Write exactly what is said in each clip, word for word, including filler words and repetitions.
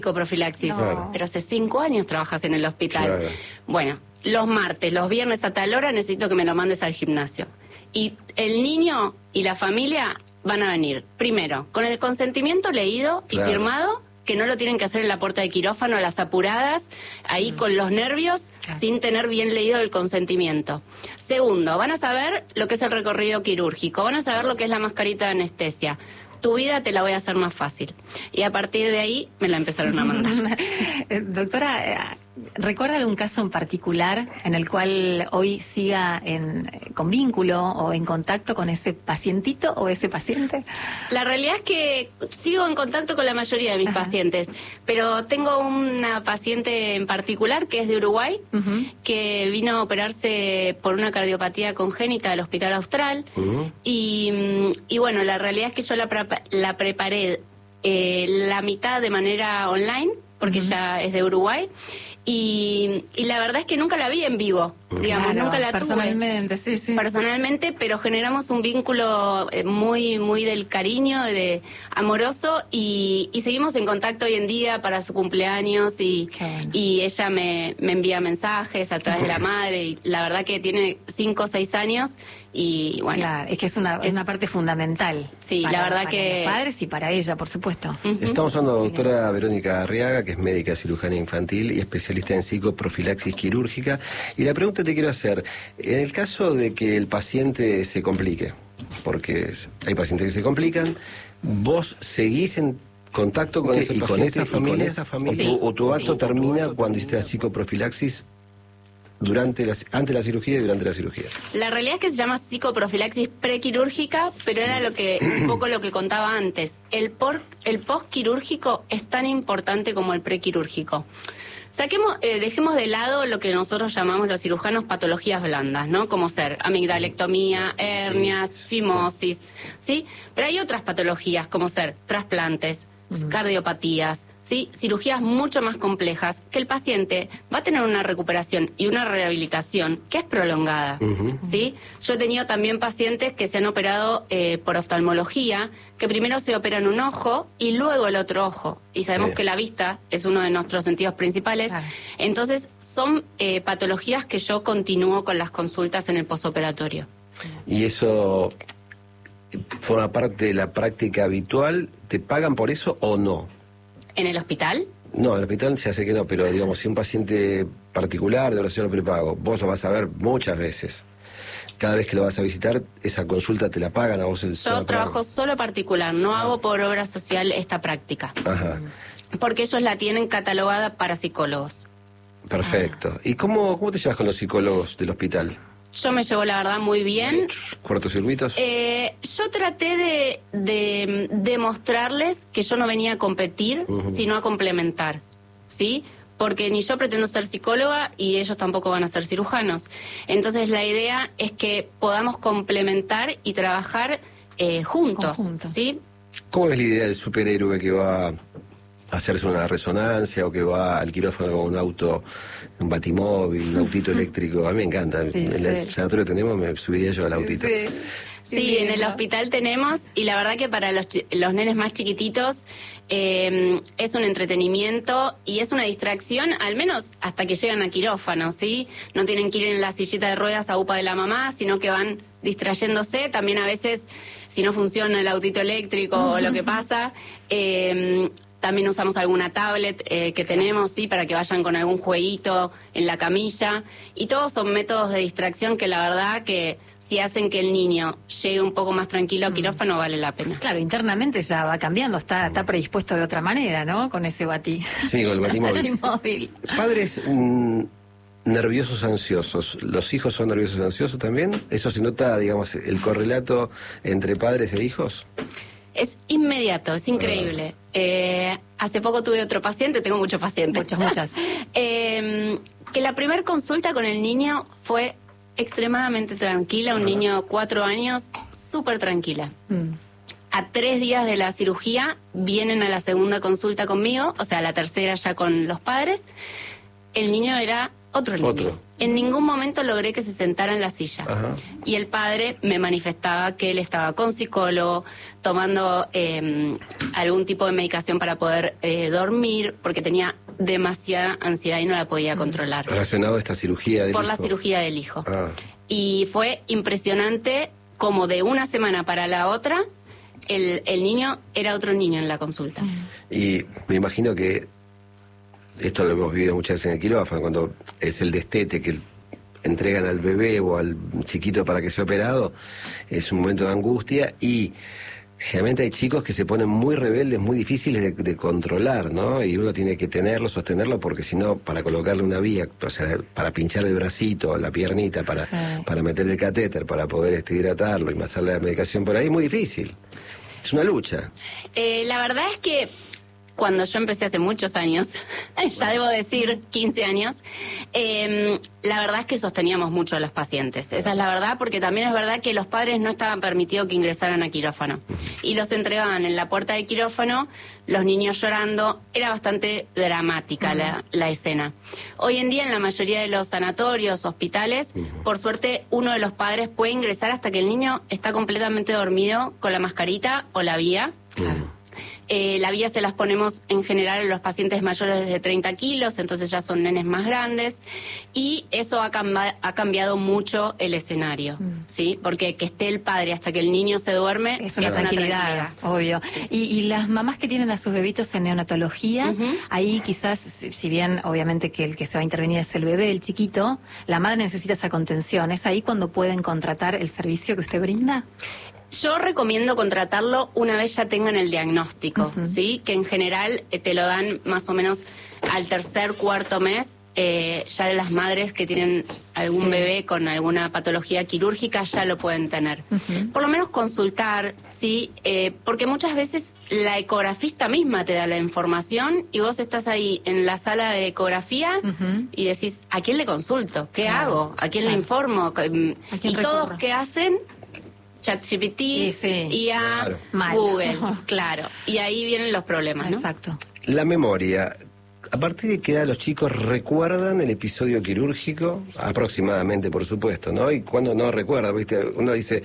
psicoprofilaxis, No. pero hace cinco años trabajas en el hospital. Claro. Bueno, los martes, los viernes a tal hora necesito que me lo mandes al gimnasio. Y el niño y la familia van a venir, primero, con el consentimiento leído y Claro. firmado, que no lo tienen que hacer en la puerta de quirófano a las apuradas, ahí mm. con los nervios, claro. sin tener bien leído el consentimiento. Segundo, van a saber lo que es el recorrido quirúrgico, van a saber lo que es la mascarita de anestesia. Tu vida te la voy a hacer más fácil. Y a partir de ahí me la empezaron a mandar. Doctora, ¿recuerda algún caso en particular en el cual hoy siga en, con vínculo o en contacto con ese pacientito o ese paciente? La realidad es que sigo en contacto con la mayoría de mis Ajá. pacientes, pero tengo una paciente en particular que es de Uruguay, uh-huh. que vino a operarse por una cardiopatía congénita del Hospital Austral, uh-huh. y, y bueno, la realidad es que yo la, pre la preparé eh, la mitad de manera online, porque uh-huh. ella es de Uruguay, y, y la verdad es que nunca la vi en vivo, digamos, claro, nunca la personalmente, tuve. Sí, sí. Personalmente, pero generamos un vínculo muy muy del cariño, de amoroso, y, y seguimos en contacto hoy en día para su cumpleaños, y, bueno. y ella me, me envía mensajes a través de la madre, y la verdad que tiene cinco o seis años, y bueno. Claro, es que es una, es una parte fundamental. Sí, para, la verdad para que... los padres y para ella, por supuesto. Uh-huh. Estamos hablando de la doctora Verónica Arriaga, que es médica cirujana infantil y especialista en psicoprofilaxis quirúrgica. Y la pregunta te quiero hacer, en el caso de que el paciente se complique, porque hay pacientes que se complican, ¿vos seguís en contacto con ese y paciente con esa familia, y con esa familia? Sí, ¿O, o tu acto sí. termina cuando hiciste la psicoprofilaxis durante la, antes de la cirugía y durante la cirugía? La realidad es que se llama psicoprofilaxis prequirúrgica, pero era lo que un poco lo que contaba antes. El, por, el postquirúrgico es tan importante como el prequirúrgico. Saquemos, eh, dejemos de lado lo que nosotros llamamos los cirujanos patologías blandas, ¿no? Como ser amigdalectomía, hernias, sí, fimosis, ¿sí? Pero hay otras patologías como ser trasplantes, uh-huh. cardiopatías, ¿sí? Cirugías mucho más complejas, que el paciente va a tener una recuperación y una rehabilitación que es prolongada, uh-huh. ¿sí? Yo he tenido también pacientes que se han operado eh, por oftalmología, que primero se operan un ojo y luego el otro ojo, y sabemos sí. que la vista es uno de nuestros sentidos principales, claro. Entonces son eh, patologías que yo continúo con las consultas en el posoperatorio. ¿Y eso forma parte de la práctica habitual? ¿Te pagan por eso o no? ¿En el hospital? No, en el hospital ya sé que no, pero digamos, si un paciente particular de oración o prepago, vos lo vas a ver muchas veces. Cada vez que lo vas a visitar, esa consulta te la pagan a vos el Yo trabajo solo particular, no ah. hago por obra social esta práctica. Ajá. Porque ellos la tienen catalogada para psicólogos. Perfecto. ¿Y cómo, cómo te llevas con los psicólogos del hospital? Yo me llevo, la verdad, muy bien. ¿Cortocircuitos? Eh, yo traté de, de demostrarles que yo no venía a competir, uh-huh. sino a complementar, ¿sí? Porque ni yo pretendo ser psicóloga y ellos tampoco van a ser cirujanos. Entonces la idea es que podamos complementar y trabajar eh, juntos, Conjunto. ¿sí? ¿Cómo es la idea del superhéroe que va a hacerse una resonancia o que va al quirófano con un auto, un batimóvil, un autito eléctrico? A mí me encanta. Sí, en el sí. sanatorio que tenemos me subiría yo al autito. Sí, sí, sí en el hospital tenemos, y la verdad que para los, los nenes más chiquititos eh, es un entretenimiento y es una distracción, al menos hasta que llegan a quirófano, ¿sí? No tienen que ir en la sillita de ruedas a upa de la mamá, sino que van distrayéndose. También a veces, si no funciona el autito eléctrico o lo que pasa, eh, también usamos alguna tablet eh, que tenemos, sí, para que vayan con algún jueguito en la camilla. Y todos son métodos de distracción que la verdad que si hacen que el niño llegue un poco más tranquilo a quirófano, vale la pena. Claro, internamente ya va cambiando, está, está predispuesto de otra manera, ¿no? Con ese batí. Sí, con el batimóvil. batimóvil. Padres mmm, nerviosos, ansiosos. ¿Los hijos son nerviosos, ansiosos también? ¿Eso se nota, digamos, el correlato entre padres e hijos? Es inmediato, es increíble. Ah. Eh, hace poco tuve otro paciente, tengo muchos pacientes. Muchas, muchas. eh, que la primera consulta con el niño fue extremadamente tranquila, un ah. niño de cuatro años, súper tranquila. Mm. A tres días de la cirugía vienen a la segunda consulta conmigo, o sea, la tercera ya con los padres. el niño era otro niño. Otro. En ningún momento logré que se sentara en la silla. Ajá. Y el padre me manifestaba que él estaba con psicólogo, tomando eh, algún tipo de medicación para poder eh, dormir, porque tenía demasiada ansiedad y no la podía controlar. Relacionado a esta cirugía del Por la hijo. cirugía del hijo. Ah. Y fue impresionante como de una semana para la otra, el, el niño era otro niño en la consulta. Y me imagino que esto lo hemos vivido muchas veces en el quirófano, cuando es el destete que entregan al bebé o al chiquito para que sea operado, es un momento de angustia y generalmente hay chicos que se ponen muy rebeldes, muy difíciles de, de controlar, ¿no? Y uno tiene que tenerlo, sostenerlo, porque si no, para colocarle una vía, o sea, para pinchar el bracito, la piernita, para, sí. para meter el catéter, para poder este, hidratarlo y pasarle la medicación por ahí, es muy difícil. Es una lucha. Eh, la verdad es que cuando yo empecé hace muchos años, ya debo decir quince años, eh, la verdad es que sosteníamos mucho a los pacientes. Esa es la verdad, porque también es verdad que los padres no estaban permitidos que ingresaran a quirófano. Y los entregaban en la puerta del quirófano, los niños llorando. Era bastante dramática uh-huh. la, la escena. Hoy en día en la mayoría de los sanatorios, hospitales, uh-huh. por suerte uno de los padres puede ingresar hasta que el niño está completamente dormido con la mascarita o la vía. Uh-huh. Eh, la vía se las ponemos en general a los pacientes mayores de treinta kilos, entonces ya son nenes más grandes, y eso ha, camba- ha cambiado mucho el escenario, mm. ¿sí? Porque que esté el padre hasta que el niño se duerme es una, es una tranquilidad, tranquilidad, obvio. Sí. Y, y las mamás que tienen a sus bebitos en neonatología, uh-huh. ahí quizás, si bien obviamente que el que se va a intervenir es el bebé, el chiquito, la madre necesita esa contención. ¿Es ahí cuando pueden contratar el servicio que usted brinda? Yo recomiendo contratarlo una vez ya tengan el diagnóstico, uh-huh. ¿sí? Que en general eh, te lo dan más o menos al tercer, cuarto mes. Eh, ya las madres que tienen algún sí. bebé con alguna patología quirúrgica ya lo pueden tener. Uh-huh. Por lo menos consultar, ¿sí? Eh, porque muchas veces la ecografista misma te da la información y vos estás ahí en la sala de ecografía uh-huh. y decís, ¿a quién le consulto? ¿Qué claro. hago? ¿A quién claro. le informo? ¿A quién y recurro? Todos que hacen... ChatGPT, sí, sí. I A, claro. Google, claro. Y ahí vienen los problemas, ¿no? Exacto. La memoria. ¿A partir de qué edad los chicos recuerdan el episodio quirúrgico? Aproximadamente, por supuesto, ¿no? Y cuando no recuerda, ¿viste? Uno dice...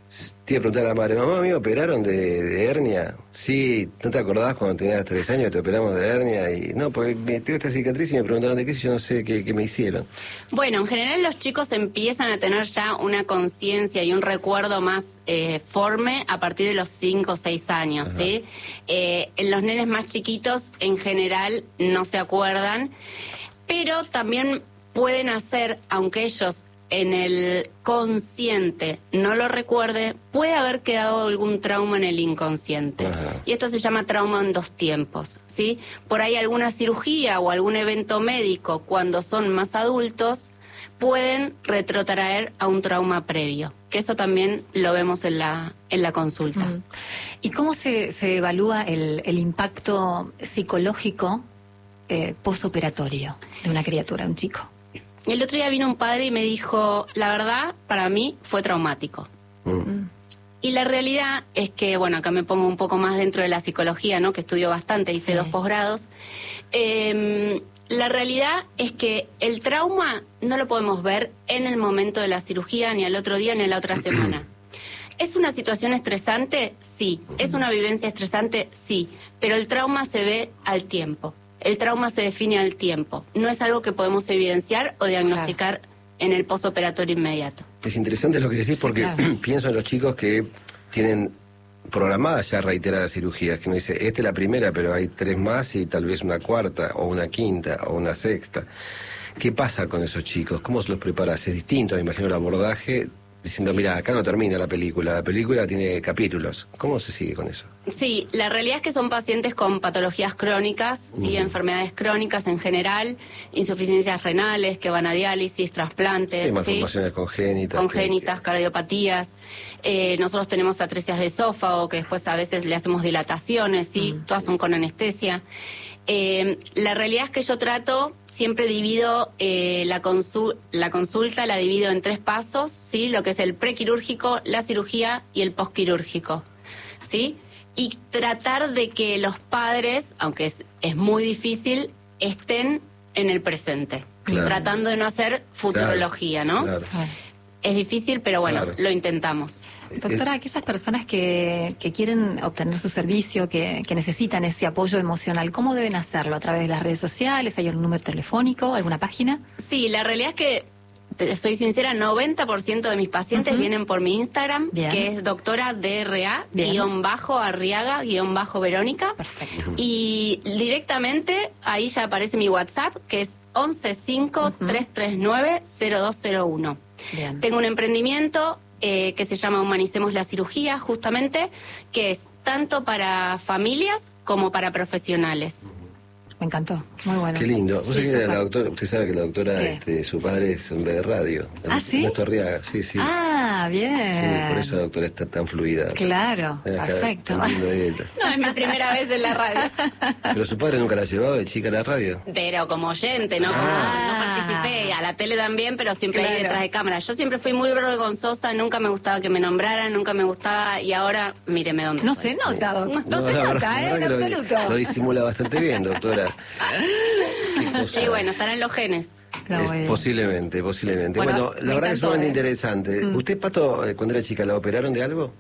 Te iba a preguntar a la madre, mamá, ¿me operaron de, de hernia? Sí, ¿no te acordás cuando tenías tres años te operamos de hernia? Y no, porque tengo esta cicatriz y me preguntaron de qué, si yo no sé qué, qué me hicieron. Bueno, en general los chicos empiezan a tener ya una conciencia y un recuerdo más eh, forme a partir de los cinco o seis años, Ajá. ¿sí? Eh, en los nenes más chiquitos, en general, no se acuerdan, pero también pueden hacer, aunque ellos... en el consciente no lo recuerde, puede haber quedado algún trauma en el inconsciente. Ajá. Y esto se llama trauma en dos tiempos, ¿sí? Por ahí alguna cirugía o algún evento médico, cuando son más adultos, pueden retrotraer a un trauma previo, que eso también lo vemos en la, en la consulta. Mm. ¿Y cómo se, se evalúa el, el impacto psicológico eh, posoperatorio de una criatura, un chico? El otro día vino un padre y me dijo, la verdad, para mí fue traumático. Mm. Y la realidad es que, bueno, acá me pongo un poco más dentro de la psicología, ¿no? Que estudio bastante, hice sí. dos posgrados. Eh, la realidad es que el trauma no lo podemos ver en el momento de la cirugía, ni al otro día, ni a la otra semana. ¿Es una situación estresante? Sí. ¿Es una vivencia estresante? Sí. Pero el trauma se ve al tiempo. El trauma se define al tiempo. No es algo que podemos evidenciar o diagnosticar claro. en el posoperatorio inmediato. Es interesante lo que decís porque sí, claro. pienso en los chicos que tienen programadas ya reiteradas cirugías, que uno dice, esta es la primera, pero hay tres más y tal vez una cuarta, o una quinta, o una sexta. ¿Qué pasa con esos chicos? ¿Cómo se los preparas? Es distinto, me imagino, el abordaje... diciendo, mira, acá no termina la película, la película tiene capítulos. ¿Cómo se sigue con eso? Sí, la realidad es que son pacientes con patologías crónicas, uh-huh. sí, enfermedades crónicas en general, insuficiencias renales, que van a diálisis, trasplantes. Sí, malformaciones ¿sí? congénitas. Congénitas, que... cardiopatías. Eh, nosotros tenemos atresias de esófago, que después a veces le hacemos dilataciones, sí, uh-huh. todas son con anestesia. Eh, la realidad es que yo trato... Siempre divido eh, la, consul- la consulta, la divido en tres pasos, ¿sí? Lo que es el prequirúrgico, la cirugía y el posquirúrgico, ¿sí? Y tratar de que los padres, aunque es, es muy difícil, estén en el presente, Claro. tratando de no hacer futurología, Claro, ¿no? claro. Es difícil, pero bueno, Claro. lo intentamos. Doctora, aquellas personas que, que quieren obtener su servicio, que, que necesitan ese apoyo emocional, ¿cómo deben hacerlo? ¿A través de las redes sociales? ¿Hay algún número telefónico? ¿Alguna página? Sí, la realidad es que, te soy sincera, noventa por ciento de mis pacientes Ujú. vienen por mi Instagram, Bien. que es doctora D R A, Bien. guión bajo, Arriaga, guión bajo, Verónica. Perfecto. Y directamente ahí ya aparece mi WhatsApp, que es once cinco, tres tres nueve, cero dos cero uno. Bien. Tengo un emprendimiento eh, que se llama Humanicemos la Cirugía, justamente, que es tanto para familias como para profesionales. Me encantó. Muy bueno. Qué lindo. Vos Sí, sabés que la súper. doctora, usted sabe que la doctora, ¿Qué? este, su padre es hombre de radio. ¿Ah, sí? Ernesto Arriaga, sí, sí. Ah, bien. Sí, por eso la doctora está tan fluida. Claro, Acá, perfecto. tan lindo de ella. No, es mi primera vez en la radio. Pero su padre nunca la ha llevado de chica a la radio. Pero como oyente, ¿no? Como- Ah. no participé, a la tele también, pero siempre ahí Claro. detrás de cámara. Yo siempre fui muy vergonzosa, nunca me gustaba que me nombraran, nunca me gustaba, y ahora, míreme dónde No estoy. se nota, doctor. No, se la verdad- nota, la ¿eh? verdad En que absoluto. Lo, lo disimula bastante bien, doctora. Qué cosa. Sí, bueno, estarán los genes. No, Es muy bien. posiblemente, posiblemente. Bueno, Bueno, me la verdad que es encantó, sumamente ¿eh? interesante. Mm. ¿Usted, Pato, eh, cuando era chica, la operaron de algo?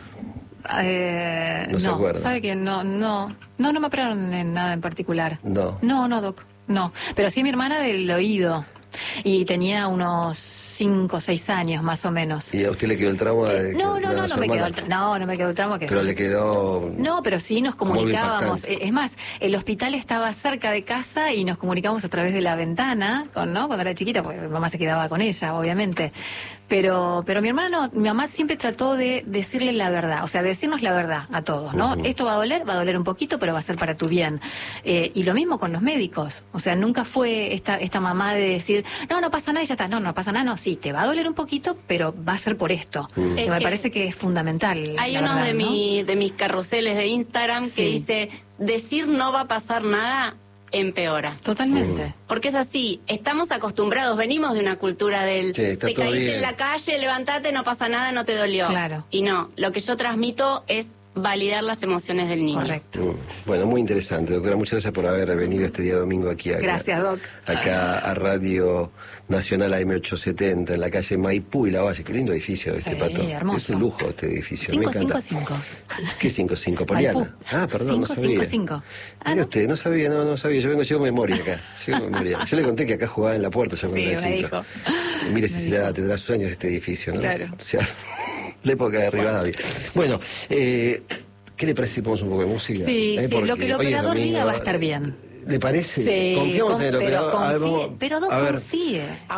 Eh, No se no, acuerda. sabe que no, no, no, no me operaron en nada en particular. No. No, no, doc, no. Pero sí mi hermana del oído y tenía unos cinco o seis años más o menos. ¿Y a usted le quedó el trauma? Eh, de que- no, no, de no, la no su me quedó hermana? el tra- no, no me quedó el trauma que Pero le quedó... No, pero sí nos Muy comunicábamos. impactante. Eh, Es más, el hospital estaba cerca de casa y nos comunicábamos a través de la ventana, con, ¿no? Cuando era chiquita, porque mi mamá se quedaba con ella, obviamente. Pero, pero mi hermana no, mi mamá siempre trató de decirle la verdad, o sea, decirnos la verdad a todos, ¿no? Ujú. Esto va a doler, va a doler un poquito, pero va a ser para tu bien. Eh, y lo mismo con los médicos, o sea, nunca fue esta, esta mamá de decir, no, no pasa nada y ya está, no, no pasa nada, no, sí, te va a doler un poquito, pero va a ser por esto. Mm. Que Es me que parece que es fundamental. Hay la uno verdad, de, ¿no? mi, de mis carruseles de Instagram Sí. que dice, decir no va a pasar nada empeora. Totalmente. Porque es así, estamos acostumbrados, venimos de una cultura del Sí, está te todo caíste bien. en la calle, levantate, no pasa nada, no te dolió. Claro. Y no, lo que yo transmito es validar las emociones del niño. Correcto. Mm. Bueno, muy interesante, doctora. Muchas gracias por haber venido este día domingo aquí. Acá, Gracias, Doc. Acá a Radio Nacional A M ochocientos setenta, en la calle Maipú y La Valle. Qué lindo edificio este, Sí, Pato. hermoso. Es un lujo este edificio. cinco Me cinco encanta. cinco. ¿Qué cinco cinco? Poliana. Maipú. Ah, perdón, no cinco sabía. cinco cinco. Ah, Mire ¿no? usted, no sabía, no, no sabía. Yo vengo, llevo memoria acá. Llevo memoria. Yo le conté que acá jugaba en la puerta yo cuando Sí, era me chico. dijo. Mire Me si dijo. será, tendrá sueños este edificio, ¿no? Claro. O sea, la época de Rivadavia. Bueno, eh, ¿qué le parece si ponemos un poco de música? Sí, Eh, sí, porque lo que el hoy es operador domingo, diga va a estar bien. ¿Le parece? Sí, Confiamos con- en el pero operador. A ver, confíe, vamos- pero Doc, a ver, confíe.